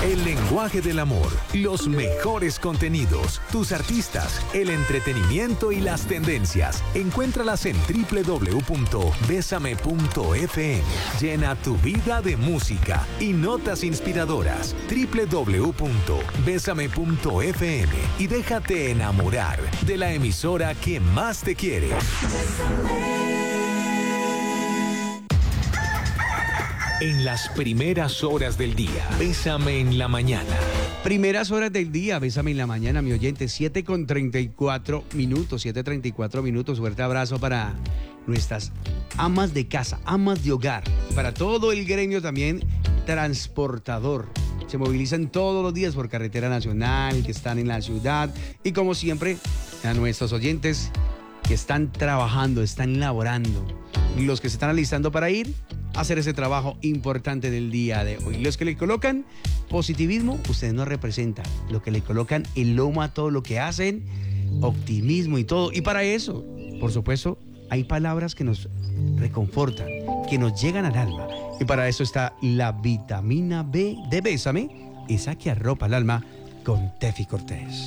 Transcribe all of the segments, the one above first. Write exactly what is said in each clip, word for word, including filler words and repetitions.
El lenguaje del amor, los mejores contenidos, tus artistas, el entretenimiento y las tendencias. Encuéntralas en doble u doble u doble u punto besame punto efe eme. Llena tu vida de música y notas inspiradoras. doble u doble u doble u punto besame punto efe eme y déjate enamorar de la emisora que más te quiere. En las primeras horas del día, Bésame en la mañana. Primeras horas del día, Bésame en la mañana, mi oyente. siete con treinta y cuatro minutos, siete treinta y cuatro minutos. Fuerte abrazo para nuestras amas de casa, amas de hogar. Para todo el gremio también transportador. Se movilizan todos los días por carretera nacional, que están en la ciudad. Y como siempre, a nuestros oyentes que están trabajando, están laborando. Y los que se están alistando para ir a hacer ese trabajo importante del día de hoy. Los que le colocan positivismo, ustedes no representan. Los que le colocan el lomo a todo lo que hacen, optimismo y todo. Y para eso, por supuesto, hay palabras que nos reconfortan, que nos llegan al alma. Y para eso está la vitamina B de Bésame, esa que arropa el alma, con Tefi Cortés.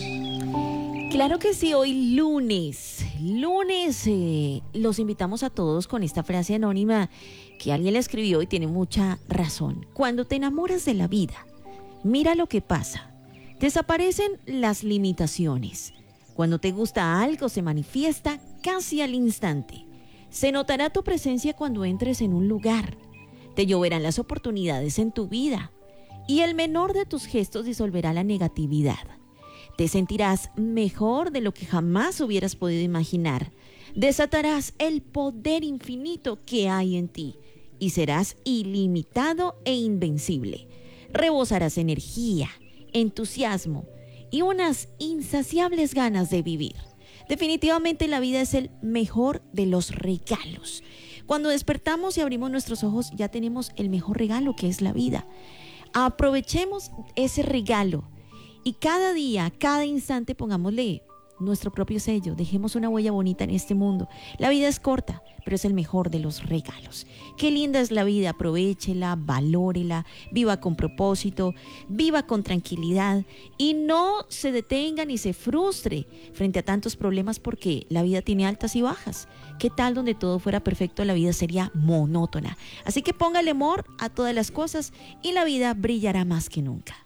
Claro que sí, hoy lunes, lunes eh, los invitamos a todos con esta frase anónima que alguien le escribió y tiene mucha razón. Cuando te enamoras de la vida, mira lo que pasa. Desaparecen las limitaciones. Cuando te gusta algo se manifiesta casi al instante. Se notará tu presencia cuando entres en un lugar. Te lloverán las oportunidades en tu vida. Y el menor de tus gestos disolverá la negatividad. Te sentirás mejor de lo que jamás hubieras podido imaginar. Desatarás el poder infinito que hay en ti y serás ilimitado e invencible. Rebosarás energía, entusiasmo y unas insaciables ganas de vivir. Definitivamente la vida es el mejor de los regalos. Cuando despertamos y abrimos nuestros ojos ya tenemos el mejor regalo que es la vida. Aprovechemos ese regalo. Y cada día, cada instante pongámosle nuestro propio sello, dejemos una huella bonita en este mundo. La vida es corta, pero es el mejor de los regalos. Qué linda es la vida, aprovéchela, valórela, viva con propósito, viva con tranquilidad y no se detenga ni se frustre frente a tantos problemas porque la vida tiene altas y bajas. ¿Qué tal donde todo fuera perfecto? La vida sería monótona. Así que póngale amor a todas las cosas y la vida brillará más que nunca.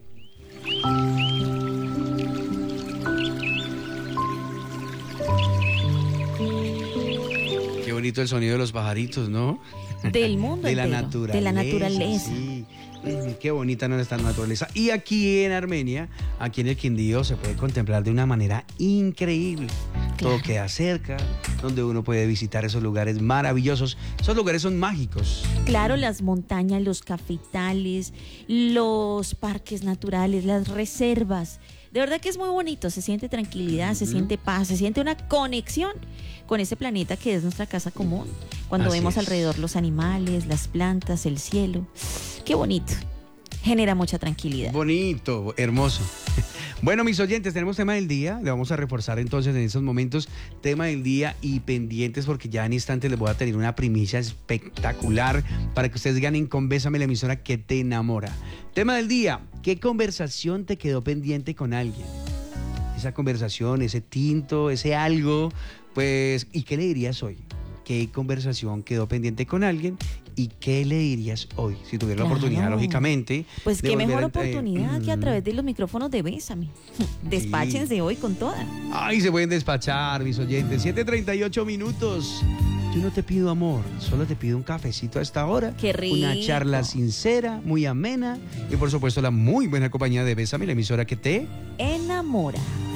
Qué bonito el sonido de los pajaritos, ¿no? Del mundo de la entero, naturaleza. De la naturaleza. Sí. Qué bonita nuestra naturaleza. Y aquí en Armenia, aquí en el Quindío, se puede contemplar de una manera increíble. Claro. Todo queda cerca, donde uno puede visitar esos lugares maravillosos. Esos lugares son mágicos. Claro, las montañas, los cafetales, los parques naturales, las reservas. De verdad que es muy bonito, se siente tranquilidad, se uh-huh. siente paz, se siente una conexión con ese planeta que es nuestra casa común. Cuando Así vemos es. alrededor los animales, las plantas, el cielo. Qué bonito, genera mucha tranquilidad. Bonito, hermoso. Bueno, mis oyentes, tenemos tema del día, le vamos a reforzar entonces en estos momentos tema del día y pendientes porque ya en instantes les voy a tener una primicia espectacular para que ustedes ganen con Bésame, la emisora que te enamora. Tema del día, ¿qué conversación te quedó pendiente con alguien? Esa conversación, ese tinto, ese algo, pues, ¿y qué le dirías hoy? ¿Qué conversación quedó pendiente con alguien? ¿Y qué le dirías hoy? Si tuviera claro. la oportunidad, lógicamente. Pues qué mejor a... oportunidad eh, que a través de los micrófonos de Bésame. Despáchense sí. hoy con toda. Ay, se pueden despachar, mis oyentes. siete treinta y ocho minutos. Yo no te pido amor, solo te pido un cafecito a esta hora. Qué rico. Una charla sincera, muy amena. Y por supuesto, la muy buena compañía de Bésame, la emisora que te enamora.